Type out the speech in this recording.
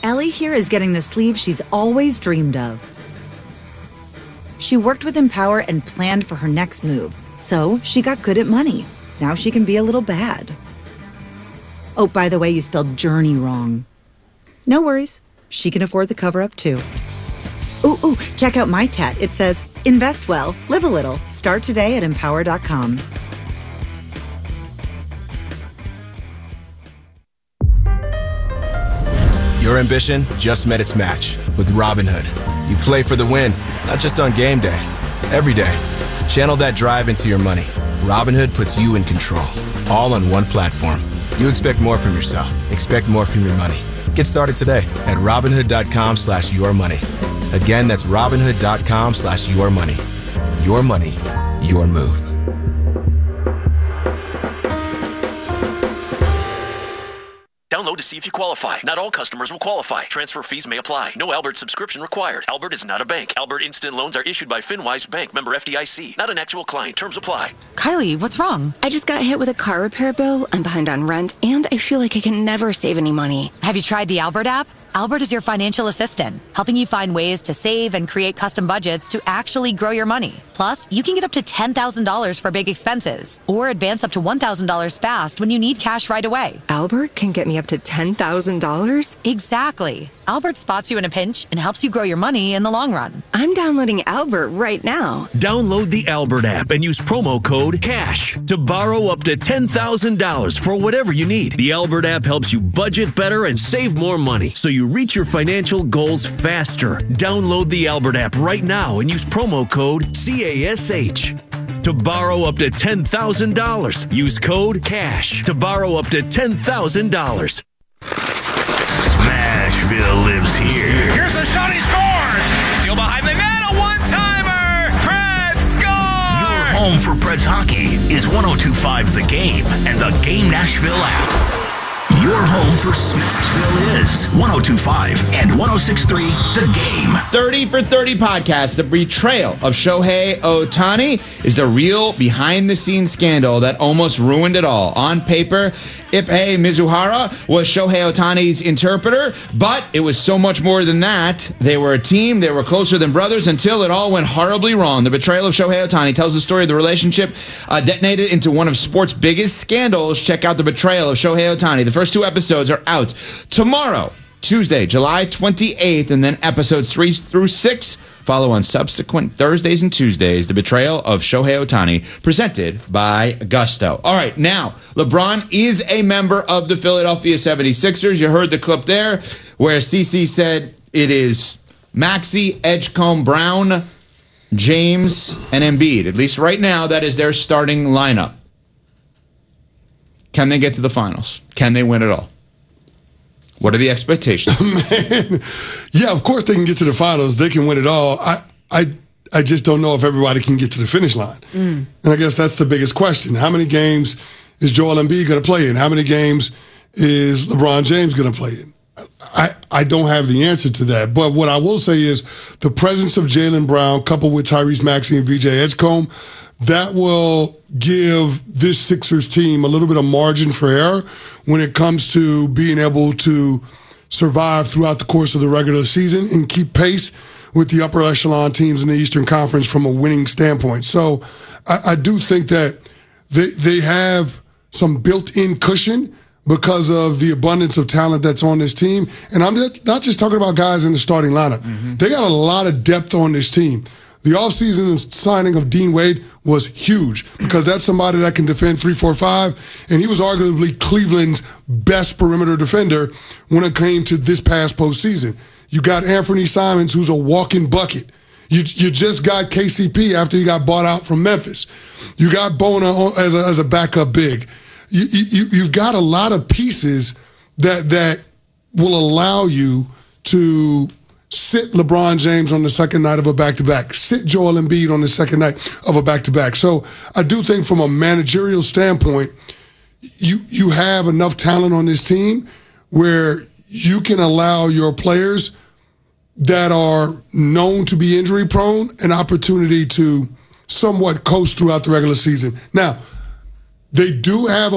Ellie here is getting the sleeve she's always dreamed of. She worked with Empower and planned for her next move, so she got good at money. Now she can be a little bad. Oh, by the way, you spelled journey wrong. No worries. She can afford the cover-up, too. Ooh, check out my tat. It says, invest well, live a little. Start today at Empower.com. Your ambition just met its match with Robinhood. You play for the win, not just on game day, every day. Channel that drive into your money. Robinhood puts you in control, all on one platform. You expect more from yourself. Expect more from your money. Get started today at Robinhood.com/yourmoney. Again, that's Robinhood.com/yourmoney. Your money, your move. Download to see if you qualify. Not all customers will qualify. Transfer fees may apply. No Albert subscription required. Albert is not a bank. Albert Instant Loans are issued by FinWise Bank, member FDIC. Not an actual client. Terms apply. Kylie, what's wrong? I just got hit with a car repair bill. I'm behind on rent, and I feel like I can never save any money. Have you tried the Albert app? Albert is your financial assistant, helping you find ways to save and create custom budgets to actually grow your money. Plus, you can get up to $10,000 for big expenses or advance up to $1,000 fast when you need cash right away. Albert can get me up to $10,000? Exactly. Albert spots you in a pinch and helps you grow your money in the long run. I'm downloading Albert right now. Download the Albert app and use promo code CASH to borrow up to $10,000 for whatever you need. The Albert app helps you budget better and save more money so you reach your financial goals faster. Download the Albert app right now and use promo code CASH. To borrow up to $10,000, use code CASH to borrow up to $10,000. Smashville lives here. Here's a shot, he scores! Steal behind the net, a one-timer! Preds score! Your home for Preds hockey is 102.5 The Game and the Game Nashville app. Your home for Smashville is 102.5 and 106.3 The Game. 30 for 30 podcast. The betrayal of Shohei Ohtani is the real behind-the-scenes scandal that almost ruined it all. On paper, Ipei Mizuhara was Shohei Ohtani's interpreter, but it was so much more than that. They were a team. They were closer than brothers until it all went horribly wrong. The betrayal of Shohei Ohtani tells the story of the relationship detonated into one of sports' biggest scandals. Check out The Betrayal of Shohei Ohtani. The first 2 episodes are out tomorrow, Tuesday, July 28th, and then episodes 3 through 6 follow on subsequent Thursdays and Tuesdays. The Betrayal of Shohei Ohtani, presented by Gusto. All right, now, LeBron is a member of the Philadelphia 76ers. You heard the clip there where CeCe said it is Maxey, Edgecombe, Brown, James, and Embiid. At least right now, that is their starting lineup. Can they get to the finals? Can they win it all? What are the expectations? Man, yeah, of course they can get to the finals. They can win it all. I just don't know if everybody can get to the finish line. And I guess that's the biggest question. How many games is Joel Embiid going to play in? How many games is LeBron James going to play in? I don't have the answer to that. But what I will say is the presence of Jaylen Brown coupled with Tyrese Maxey and VJ Edgecombe, that will give this Sixers team a little bit of margin for error when it comes to being able to survive throughout the course of the regular season and keep pace with the upper echelon teams in the Eastern Conference from a winning standpoint. So I do think that they have some built-in cushion because of the abundance of talent that's on this team. And I'm not just talking about guys in the starting lineup. They got a lot of depth on this team. The offseason signing of Dean Wade was huge because that's somebody that can defend 3-4-5, and he was arguably Cleveland's best perimeter defender when it came to this past postseason. You got Anthony Simons, who's a walking bucket. You just got KCP after he got bought out from Memphis. You got Bona as a backup big. You've got a lot of pieces that will allow you to sit LeBron James on the second night of a back-to-back. Sit Joel Embiid on the second night of a back-to-back. So I do think from a managerial standpoint, you have enough talent on this team where you can allow your players that are known to be injury-prone an opportunity to somewhat coast throughout the regular season. Now, they do have